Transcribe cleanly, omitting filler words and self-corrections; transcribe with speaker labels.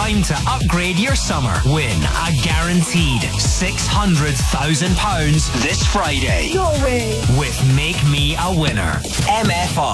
Speaker 1: time to upgrade your summer. Win a guaranteed £600,000 this Friday.
Speaker 2: No way.
Speaker 1: With Make Me a Winner. MFR.